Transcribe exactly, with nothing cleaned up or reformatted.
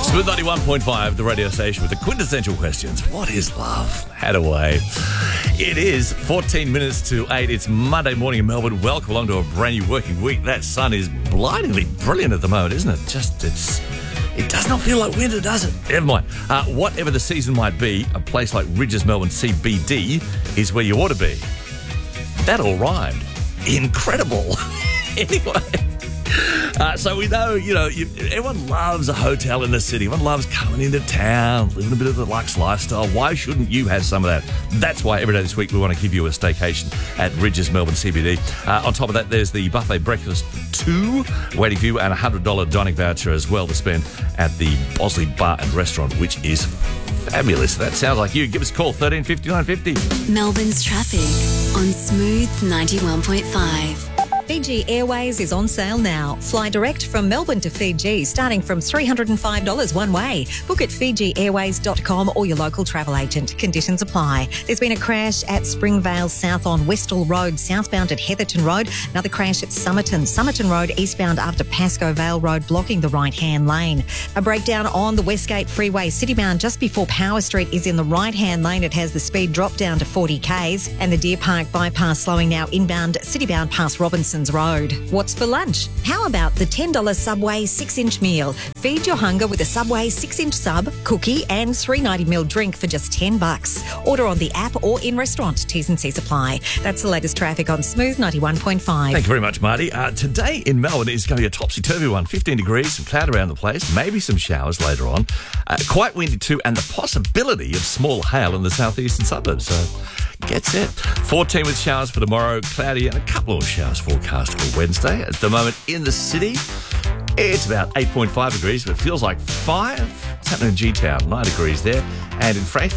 Smooth ninety-one point five, the radio station with the quintessential questions. What is love? Had away. It is fourteen minutes to eight. It's Monday morning in Melbourne. Welcome along to a brand new working week. That sun is blindingly brilliant at the moment, isn't it? Just, it's... It does not feel like winter, does it? Never mind. Uh, whatever the season might be, a place like Rydges Melbourne C B D is where you ought to be. That all rhymed. Incredible. Anyway... Uh, so we know, you know, you, everyone loves a hotel in the city. Everyone loves coming into town, living a bit of the luxe lifestyle. Why shouldn't you have some of that? That's why every day this week we want to give you a staycation at Rydges Melbourne C B D. Uh, on top of that, there's the buffet breakfast two waiting for you and a one hundred dollars dining voucher as well to spend at the Bosley Bar and Restaurant, which is fabulous. That sounds like you. Give us a call, thirteen fifty-nine fifty. Melbourne's traffic on Smooth ninety-one point five. Fiji Airways is on sale now. Fly direct from Melbourne to Fiji, starting from three hundred five dollars one way. Book at fiji airways dot com or your local travel agent. Conditions apply. There's been a crash at Springvale South on Westall Road, southbound at Heatherton Road. Another crash at Somerton. Somerton Road, eastbound after Pascoe Vale Road, blocking the right-hand lane. A breakdown on the Westgate Freeway, citybound just before Power Street is in the right-hand lane. It has the speed drop down to forty kays. And the Deer Park bypass slowing now inbound, citybound past Robinson Road. What's for lunch? How about the ten dollars Subway six-inch meal? Feed your hunger with a Subway six-inch sub, cookie and three ninety ml drink for just ten bucks. Order on the app or in restaurant. T's and C's apply. That's the latest traffic on Smooth ninety-one point five. Thank you very much, Marty. Uh, today in Melbourne is going to be a topsy-turvy one. fifteen degrees, some cloud around the place, maybe some showers later on. Uh, quite windy too, and the possibility of small hail in the southeastern suburbs. So get set. fourteen with showers for tomorrow, cloudy and a couple of showers forecast for Wednesday. At the moment in the city, it's about eight point five degrees, but it feels like five. It's happening in G-Town, nine degrees there. And in Frankfurt,